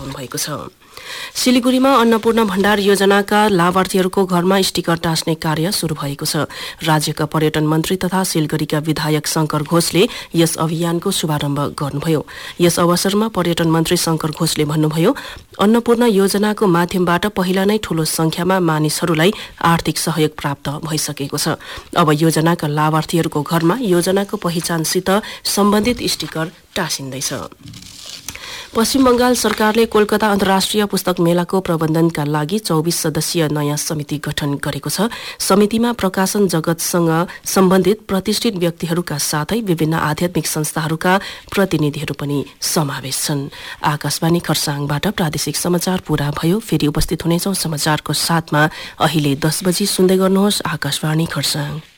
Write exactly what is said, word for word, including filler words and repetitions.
बताउनु भएको छ। सिलिगुरीमा अन्नपूर्ण भण्डार योजनाका लाभार्थीहरूको घरमा स्टिकर टाँस्ने कार्य शुरू भएको छ। राज्यका पर्यटन मन्त्री तथा सिलगढीका विधायक शंकर घोषले यस अभियानको शुभारम्भ गर्नुभयो। यस अवसरमा पर्यटन मन्त्री शंकर घोषले भन्नुभयो, अन्नपूर्ण योजनाको माध्यमबाट पहिला नै ठूलो संख्यामा मानिसहरूलाई आर्थिक सहयोग प्राप्त भइसकेको छ। अब योजनाका लाभार्थीहरूको घरमा योजनाको पहिचानसित सम्बन्धित स्टिकर टाँसिँदैछ। पश्चिम बंगाल सरकारले कोलकाता अन्तर्राष्ट्रिय पुस्तक मेलाको प्रबन्धनका लागि चौबीस सदस्यीय नयाँ समिति गठन गरेको छ। समितिमा प्रकाशन जगतसँग सम्बन्धित प्रतिष्ठित व्यक्तिहरूका साथै विभिन्न आध्यात्मिक संस्थाहरूका प्रतिनिधिहरू पनि समावेश छन्। आकाशवाणी खरसाङबाट प्रादेशिक समाचार पूरा भयो। फेरि उपस्थित हुनेछौं समाचारको साथमा। अहिले दस बजी सुन्दै गर्नुहोस् आकाशवाणी खरसाङ।